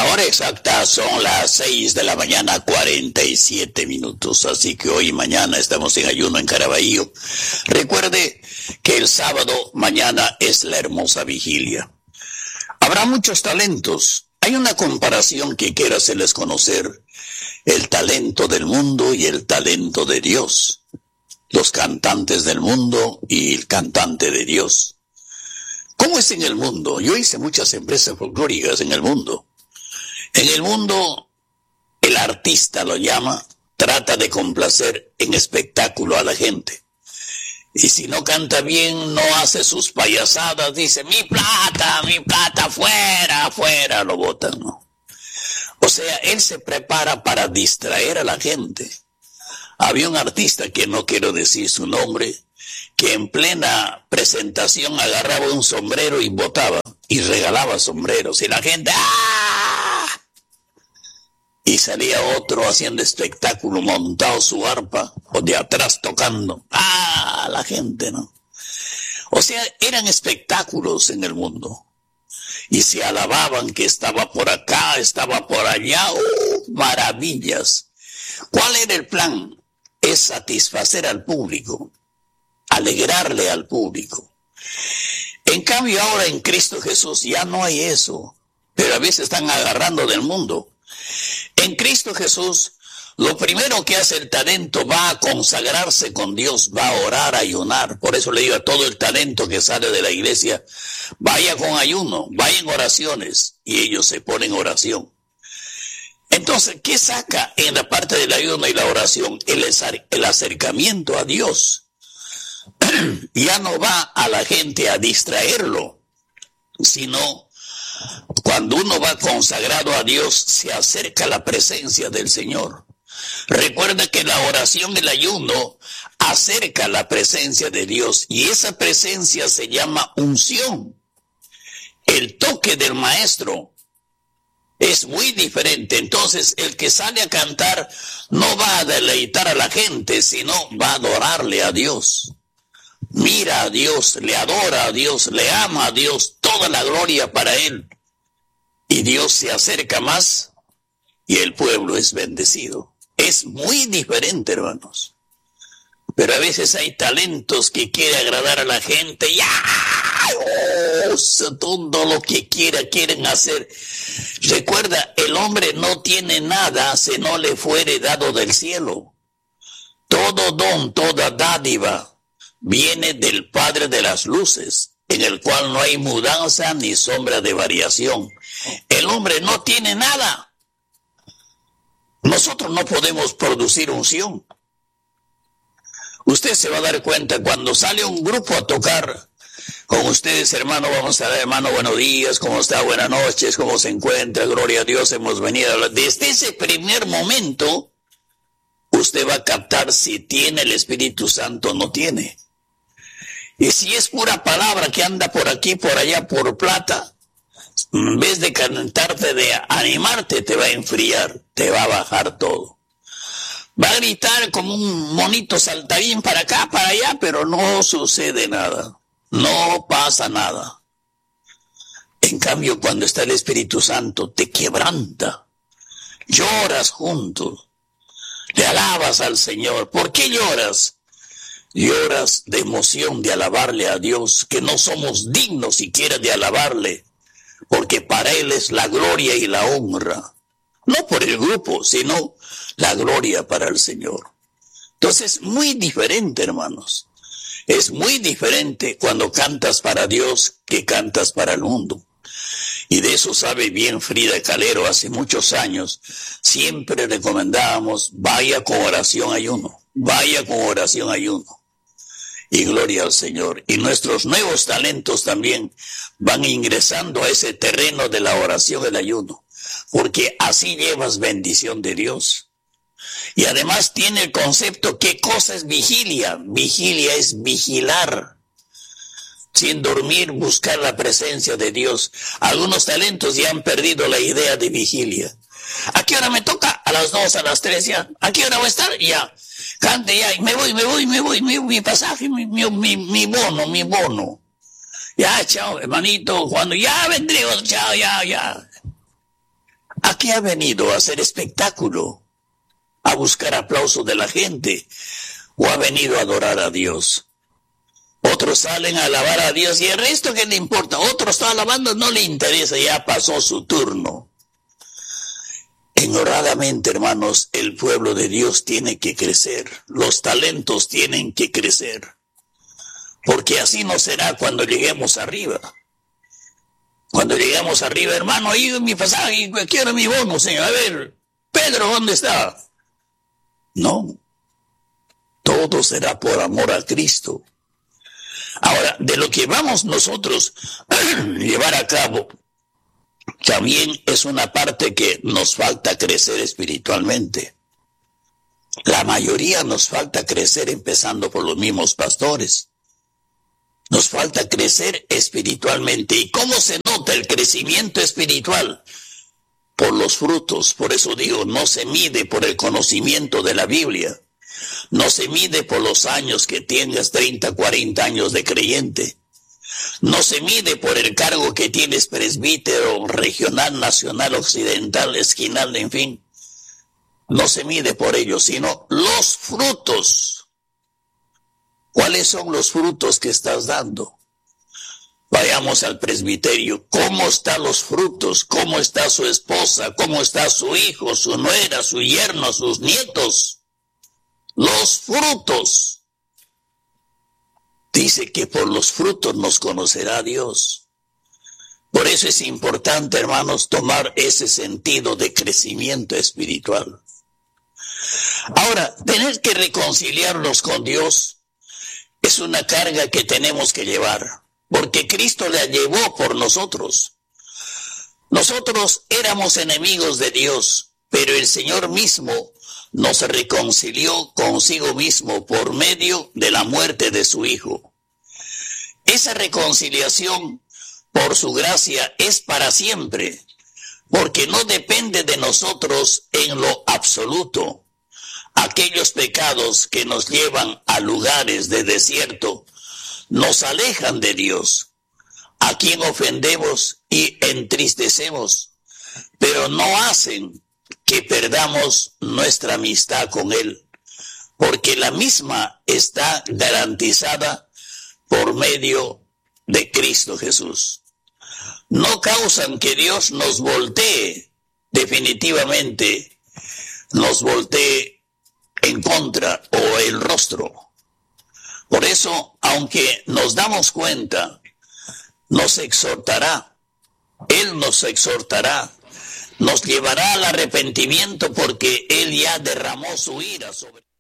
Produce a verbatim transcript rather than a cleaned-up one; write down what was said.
La hora exacta son las seis de la mañana, cuarenta y siete minutos. Así que hoy y mañana estamos en ayuno en Caraballo. Recuerde que el sábado mañana es la hermosa vigilia. Habrá muchos talentos. Hay una comparación que quiero hacerles conocer. El talento del mundo y el talento de Dios. Los cantantes del mundo y el cantante de Dios. ¿Cómo es en el mundo? Yo hice muchas empresas folclóricas en el mundo. En el mundo, el artista lo llama, trata de complacer en espectáculo a la gente. Y si no canta bien, no hace sus payasadas, dice, mi plata, mi plata, fuera, fuera, lo botan, ¿no? O sea, él se prepara para distraer a la gente. Había un artista, que no quiero decir su nombre, que en plena presentación agarraba un sombrero y botaba, y regalaba sombreros, y la gente, ¡ah! Y salía otro haciendo espectáculo, montado su arpa, o de atrás tocando. ¡Ah! La gente, ¿no? O sea, eran espectáculos en el mundo. Y se alababan que estaba por acá, estaba por allá. ¡Uh! Maravillas. ¿Cuál era el plan? Es satisfacer al público, alegrarle al público. En cambio ahora en Cristo Jesús ya no hay eso, pero a veces están agarrando del mundo. En Cristo Jesús, lo primero que hace el talento va a consagrarse con Dios, va a orar, a ayunar. Por eso le digo a todo el talento que sale de la iglesia, vaya con ayuno, vaya en oraciones, y ellos se ponen oración. Entonces, ¿qué saca en la parte del ayuno y la oración? El, el acercamiento a Dios. Ya no va a la gente a distraerlo, sino cuando uno va consagrado a Dios, se acerca a la presencia del Señor. Recuerda que la oración, el ayuno, acerca a la presencia de Dios, y esa presencia se llama unción. El toque del maestro es muy diferente. Entonces, el que sale a cantar no va a deleitar a la gente, sino va a adorarle a Dios. Mira a Dios, le adora a Dios, le ama a Dios, toda la gloria para Él. Y Dios se acerca más y el pueblo es bendecido. Es muy diferente, hermanos. Pero a veces hay talentos que quieren agradar a la gente. ¡Ya! Oh, todo lo que quiera, quieren hacer. Recuerda, el hombre no tiene nada si no le fuere dado del cielo. Todo don, toda dádiva viene del Padre de las luces, en el cual no hay mudanza ni sombra de variación. El hombre no tiene nada. Nosotros no podemos producir unción. Usted se va a dar cuenta cuando sale un grupo a tocar con ustedes, hermano, vamos a dar, hermano, buenos días, ¿cómo está? Buenas noches, ¿cómo se encuentra? Gloria a Dios, hemos venido. Desde ese primer momento, usted va a captar si tiene el Espíritu Santo o no tiene. Y si es pura palabra que anda por aquí, por allá, por plata, en vez de cantarte, de animarte, te va a enfriar, te va a bajar todo. Va a gritar como un monito saltarín para acá, para allá, pero no sucede nada. No pasa nada. En cambio, cuando está el Espíritu Santo, te quebranta. Lloras juntos. Le alabas al Señor. ¿Por qué lloras? Lloras de emoción de alabarle a Dios, que no somos dignos siquiera de alabarle, porque para Él es la gloria y la honra. No por el grupo, sino la gloria para el Señor. Entonces, muy diferente, hermanos. Es muy diferente cuando cantas para Dios que cantas para el mundo. Y de eso sabe bien Frida Calero. Hace muchos años siempre recomendábamos, vaya con oración ayuno, vaya con oración ayuno. Y gloria al Señor. Y nuestros nuevos talentos también van ingresando a ese terreno de la oración y el ayuno, porque así llevas bendición de Dios. Y además tiene el concepto, ¿qué cosa es vigilia? Vigilia es vigilar. Sin dormir, buscar la presencia de Dios. Algunos talentos ya han perdido la idea de vigilia. ¿A qué hora me toca? A las dos, a las tres ya. ¿A qué hora voy a estar? Ya. Cante ya. Me voy, me voy, me voy. Mi, mi pasaje, mi, mi, mi, mi bono, mi bono. Ya, chao, hermanito. Cuando ya vendré, chao, ya, ya. ¿A qué ha venido? ¿A hacer espectáculo? ¿A buscar aplausos de la gente? ¿O ha venido a adorar a Dios? Otros salen a alabar a Dios y el resto, ¿qué le importa? Otro está alabando, no le interesa, ya pasó su turno. Enhoradamente, hermanos, el pueblo de Dios tiene que crecer. Los talentos tienen que crecer. Porque así no será cuando lleguemos arriba. Cuando lleguemos arriba, hermano, ahí en mi pasaje, quiero mi bono, señor. A ver, Pedro, ¿dónde está? No. Todo será por amor a Cristo. Ahora, de lo que vamos nosotros a llevar a cabo, también es una parte que nos falta crecer espiritualmente. La mayoría nos falta crecer empezando por los mismos pastores. Nos falta crecer espiritualmente. ¿Y cómo se nota el crecimiento espiritual? Por los frutos. Por eso digo, no se mide por el conocimiento de la Biblia. No se mide por los años que tengas, treinta, cuarenta años de creyente. No se mide por el cargo que tienes, presbítero, regional, nacional, occidental, esquinal, en fin. No se mide por ello, sino los frutos. ¿Cuáles son los frutos que estás dando? Vayamos al presbiterio. ¿Cómo están los frutos? ¿Cómo está su esposa? ¿Cómo está su hijo, su nuera, su yerno, sus nietos? Los frutos. Dice que por los frutos nos conocerá Dios. Por eso es importante, hermanos, tomar ese sentido de crecimiento espiritual. Ahora, tener que reconciliarnos con Dios es una carga que tenemos que llevar, porque Cristo la llevó por nosotros. Nosotros éramos enemigos de Dios, pero el Señor mismo nos reconcilió consigo mismo por medio de la muerte de su Hijo. Esa reconciliación, por su gracia, es para siempre, porque no depende de nosotros en lo absoluto. Aquellos pecados que nos llevan a lugares de desierto nos alejan de Dios, a quien ofendemos y entristecemos, pero no hacen que perdamos nuestra amistad con Él, porque la misma está garantizada por medio de Cristo Jesús. No causan que Dios nos voltee, definitivamente nos voltee en contra o el rostro. Por eso, aunque nos damos cuenta, nos exhortará, Él nos exhortará, nos llevará al arrepentimiento porque Él ya derramó su ira sobre